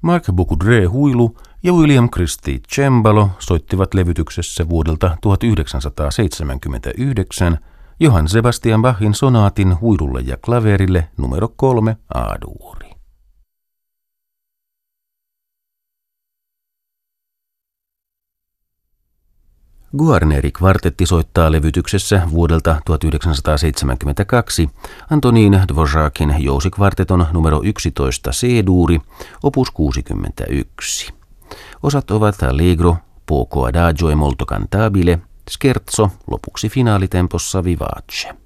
Marc Beaucoudray huilu ja William Christie cembalo soittivat levytyksessä vuodelta 1979 Johann Sebastian Bachin sonaatin huilulle ja klaverille numero 3 A-duuri. Guarneri-kvartetti soittaa levytyksessä vuodelta 1972 Antonin Dvořákin jousikvarteton numero 11 C-duuri, opus 61. Osat ovat allegro, poco adagio e molto cantabile, scherzo, lopuksi finaalitempossa vivace.